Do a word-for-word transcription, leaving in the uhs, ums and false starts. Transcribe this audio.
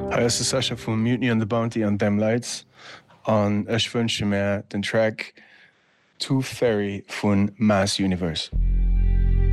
Ha is Sascha vum Mutiny on the Bounty an Dem Lights an ech wënsche mé den Track „Too Ferry vun Mass Universe.